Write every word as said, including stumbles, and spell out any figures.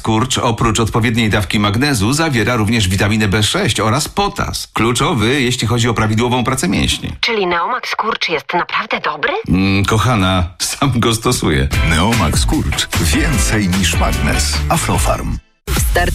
Skurcz oprócz odpowiedniej dawki magnezu zawiera również witaminę B sześć oraz potas. Kluczowy, jeśli chodzi o prawidłową pracę mięśni. Czyli Neomak Skurcz jest naprawdę dobry? Mm, kochana, sam go stosuję. Neomak Skurcz. Więcej niż magnes. Aflofarm.